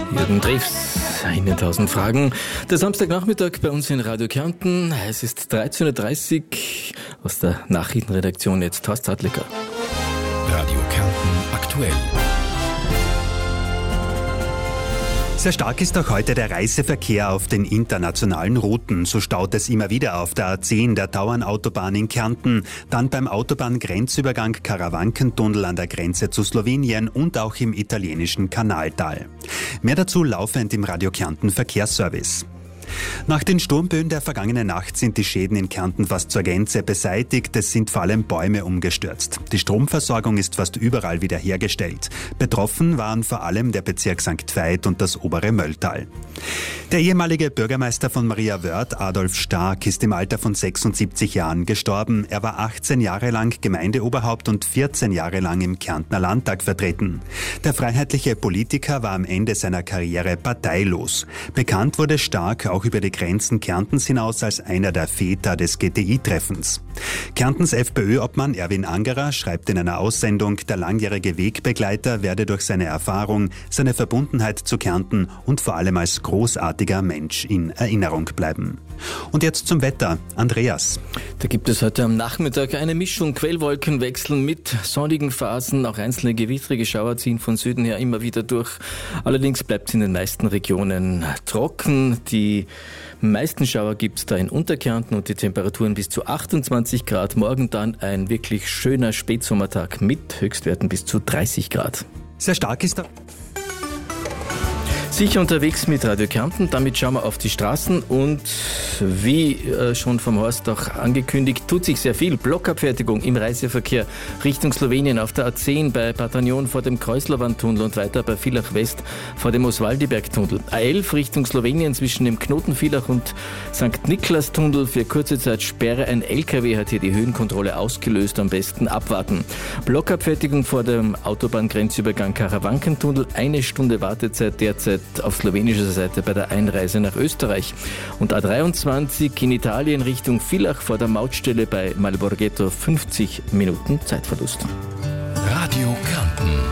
Jürgen Drews in den 1000 Fragen. Der Samstagnachmittag bei uns in Radio Kärnten. Es ist 13.30 Uhr. Aus der Nachrichtenredaktion jetzt Horst Hartlicker. Radio Kärnten aktuell. Sehr stark ist auch heute der Reiseverkehr auf den internationalen Routen. So staut es immer wieder auf der A10, der Tauernautobahn in Kärnten, dann beim Autobahngrenzübergang Karawankentunnel an der Grenze zu Slowenien und auch im italienischen Kanaltal. Mehr dazu laufend im Radio Kärnten Verkehrsservice. Nach den Sturmböen der vergangenen Nacht sind die Schäden in Kärnten fast zur Gänze beseitigt. Es sind vor allem Bäume umgestürzt. Die Stromversorgung ist fast überall wiederhergestellt. Betroffen waren vor allem der Bezirk St. Veit und das obere Mölltal. Der ehemalige Bürgermeister von Maria Wörth, Adolf Stark, ist im Alter von 76 Jahren gestorben. Er war 18 Jahre lang Gemeindeoberhaupt und 14 Jahre lang im Kärntner Landtag vertreten. Der freiheitliche Politiker war am Ende seiner Karriere parteilos. Bekannt wurde Stark auch über die Grenzen Kärntens hinaus als einer der Väter des GTI-Treffens. Kärntens FPÖ-Obmann Erwin Angerer schreibt in einer Aussendung, der langjährige Wegbegleiter werde durch seine Erfahrung, seine Verbundenheit zu Kärnten und vor allem als großartiger Mensch in Erinnerung bleiben. Und jetzt zum Wetter. Andreas. Da gibt es heute am Nachmittag eine Mischung. Quellwolken wechseln mit sonnigen Phasen. Auch einzelne gewittrige Schauer ziehen von Süden her immer wieder durch. Allerdings bleibt es in den meisten Regionen trocken. Die meisten Schauer gibt es da in Unterkärnten und die Temperaturen bis zu 28 Grad. Morgen dann ein wirklich schöner Spätsommertag mit Höchstwerten bis zu 30 Grad. Sehr stark ist er. Sicher unterwegs mit Radio Kärnten, damit schauen wir auf die Straßen und wie schon vom Horst auch angekündigt, tut sich sehr viel. Blockabfertigung im Reiseverkehr Richtung Slowenien auf der A10 bei Patagnon vor dem Kreuzlerwandtunnel und weiter bei Villach West vor dem Oswaldiberg-Tunnel. A11 Richtung Slowenien zwischen dem Knoten Villach und St. Niklas-Tunnel für kurze Zeit Sperre. Ein LKW hat hier die Höhenkontrolle ausgelöst, am besten abwarten. Blockabfertigung vor dem Autobahngrenzübergang Karawankentunnel, 1 Stunde Wartezeit derzeit auf slowenischer Seite bei der Einreise nach Österreich. Und A23 in Italien Richtung Villach vor der Mautstelle bei Malborghetto 50 Minuten Zeitverlust. Radio